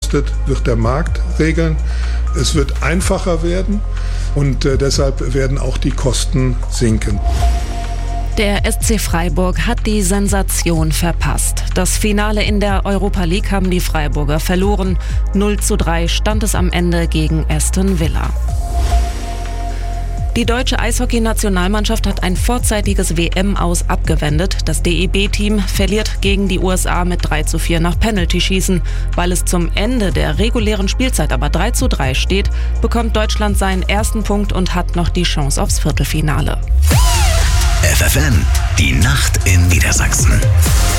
kostet, wird der Markt regeln. Es wird einfacher werden und deshalb werden auch die Kosten sinken. Der SC Freiburg hat die Sensation verpasst. Das Finale in der Europa League haben die Freiburger verloren. 0:3 stand es am Ende gegen Aston Villa. Die deutsche Eishockey-Nationalmannschaft hat ein vorzeitiges WM-Aus abgewendet. Das DEB-Team verliert gegen die USA mit 3:4 nach Penaltyschießen. Weil es zum Ende der regulären Spielzeit aber 3:3 steht, bekommt Deutschland seinen ersten Punkt und hat noch die Chance aufs Viertelfinale. FFN, die Nacht in Niedersachsen.